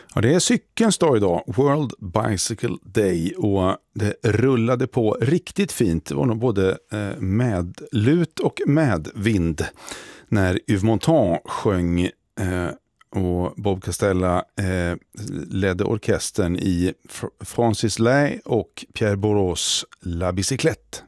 Ja, det är cykelns dag idag, World Bicycle Day, och det rullade på riktigt fint. Det var nog både medlut och medvind när Yves Montand sjöng och Bob Castella ledde orkestern i Francis Lai och Pierre Bourreaus La Bicyclette.